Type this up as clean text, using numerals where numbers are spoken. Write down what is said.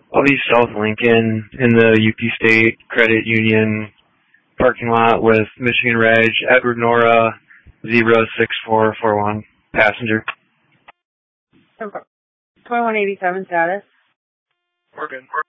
I'll be South Lincoln in the UP State Credit Union parking lot with Michigan Reg, Edward Nora, 06441, passenger. 2187 status. We're good.